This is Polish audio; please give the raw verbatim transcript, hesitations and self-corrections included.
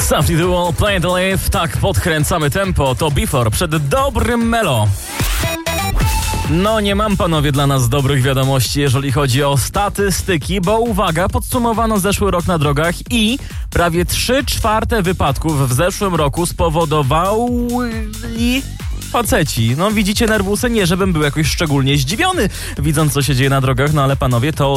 Safety Duo, Play to Live, tak podkręcamy tempo, to Before przed dobrym Melo. No nie mam, panowie, dla nas dobrych wiadomości, jeżeli chodzi o statystyki, bo uwaga, podsumowano zeszły rok na drogach i prawie trzy czwarte wypadków w zeszłym roku spowodowały faceci. No widzicie, nerwusy, nie żebym był jakoś szczególnie zdziwiony, widząc co się dzieje na drogach, no ale panowie, to